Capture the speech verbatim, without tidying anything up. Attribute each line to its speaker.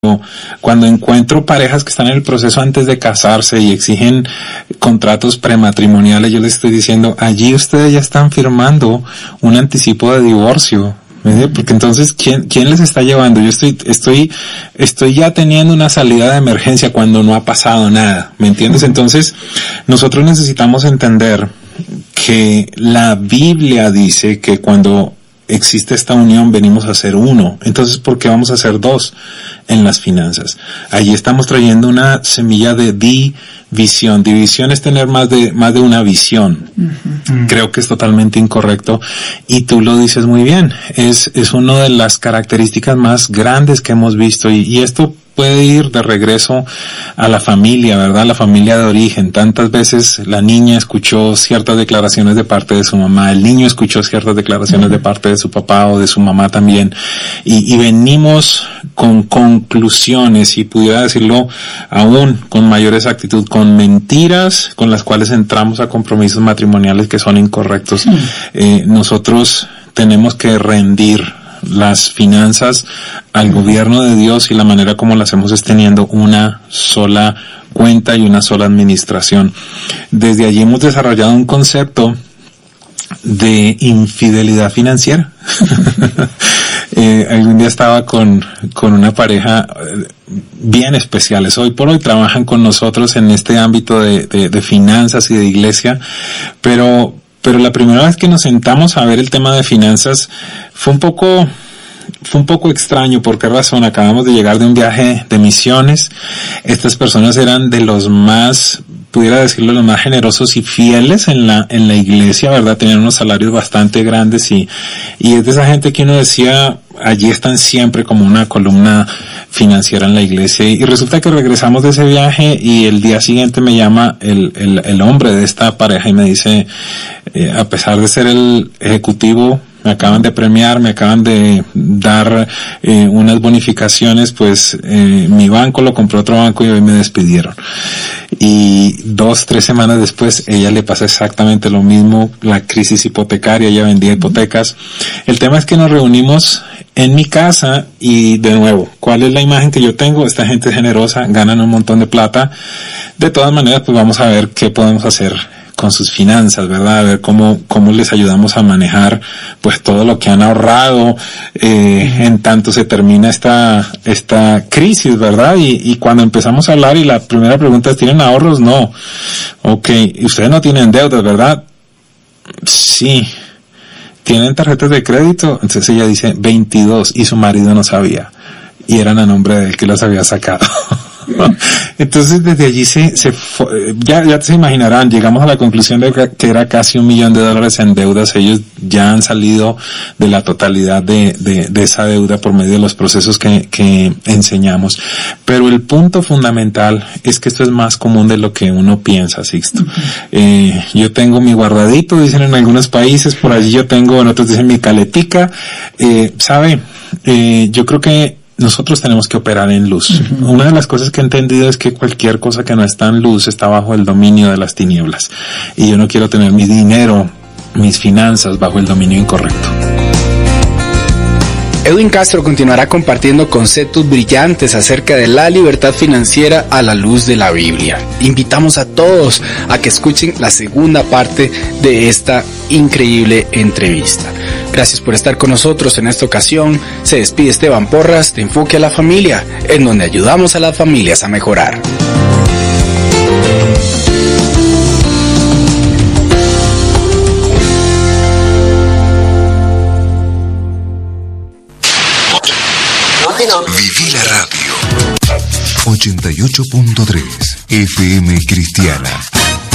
Speaker 1: Cuando encuentro parejas que están en el proceso antes de casarse y exigen contratos prematrimoniales, yo les estoy diciendo, allí ustedes ya están firmando un anticipo de divorcio. Porque entonces, ¿quién, quién les está llevando? Yo estoy, estoy, estoy ya teniendo una salida de emergencia cuando no ha pasado nada, ¿me entiendes? Entonces, nosotros necesitamos entender que la Biblia dice que cuando existe esta unión venimos a ser uno. Entonces, ¿por qué vamos a ser dos en las finanzas? Allí estamos trayendo una semilla de división. División es tener más de, más de una visión. Uh-huh. Creo que es totalmente incorrecto. Y tú lo dices muy bien. Es, es una de las características más grandes que hemos visto. Y, y esto puede ir de regreso a la familia, ¿verdad? La familia de origen. Tantas veces la niña escuchó ciertas declaraciones de parte de su mamá, el niño escuchó ciertas declaraciones uh-huh. de parte de su papá o de su mamá también. Y, y venimos con conclusiones, y pudiera decirlo aún con mayor exactitud, con mentiras con las cuales entramos a compromisos matrimoniales que son incorrectos. Uh-huh. Eh, nosotros tenemos que rendir las finanzas al gobierno de Dios, y la manera como las hacemos es teniendo una sola cuenta y una sola administración. Desde allí hemos desarrollado un concepto de infidelidad financiera. eh, algún día estaba con, con una pareja bien especiales. Hoy por hoy trabajan con nosotros en este ámbito de, de, de finanzas y de iglesia, pero Pero la primera vez que nos sentamos a ver el tema de finanzas fue un poco, fue un poco extraño. ¿Por qué razón? Acabamos de llegar de un viaje de misiones. Estas personas eran de los más, pudiera decirlo, los más generosos y fieles en la, en la iglesia, ¿verdad? Tenían unos salarios bastante grandes y, y es de esa gente que uno decía, allí están siempre como una columna financiera en la iglesia. Y resulta que regresamos de ese viaje y el día siguiente me llama el, el, el hombre de esta pareja y me dice, eh, a pesar de ser el ejecutivo, me acaban de premiar, me acaban de dar eh, unas bonificaciones, pues eh, mi banco lo compró otro banco y hoy me despidieron. Y dos, tres semanas después, ella le pasa exactamente lo mismo, la crisis hipotecaria, ella vendía hipotecas. El tema es que nos reunimos en mi casa y, de nuevo, ¿cuál es la imagen que yo tengo? Esta gente es generosa, ganan un montón de plata. De todas maneras, pues vamos a ver qué podemos hacer con sus finanzas, ¿verdad? A ver cómo, cómo les ayudamos a manejar, pues, todo lo que han ahorrado, eh, en tanto se termina esta, esta crisis, ¿verdad? Y, y cuando empezamos a hablar y la primera pregunta es, ¿tienen ahorros? No. Okay. ¿Ustedes no tienen deudas, verdad? Sí. ¿Tienen tarjetas de crédito? Entonces ella dice veintidós y su marido no sabía. Y eran a nombre de él que las había sacado. Entonces desde allí se, se fue, ya, ya se imaginarán, llegamos a la conclusión de que era casi un millón de dólares en deudas. Ellos ya han salido de la totalidad de, de, de esa deuda por medio de los procesos que, que enseñamos. Pero el punto fundamental es que esto es más común de lo que uno piensa, Sixto. Uh-huh. Eh, yo tengo mi guardadito, dicen en algunos países, por allí yo tengo, en otros dicen mi caletica. Eh, ¿sabe? Eh, yo creo que nosotros tenemos que operar en luz. Uh-huh. Una de las cosas que he entendido es que cualquier cosa que no está en luz está bajo el dominio de las tinieblas. Y yo no quiero tener mi dinero, mis finanzas bajo el dominio incorrecto.
Speaker 2: Edwin Castro continuará compartiendo conceptos brillantes acerca de la libertad financiera a la luz de la Biblia. Invitamos a todos a que escuchen la segunda parte de esta increíble entrevista. Gracias por estar con nosotros en esta ocasión. Se despide Esteban Porras de Enfoque a la Familia, en donde ayudamos a las familias a mejorar.
Speaker 3: Viví la radio. ochenta y ocho punto tres F M Cristiana.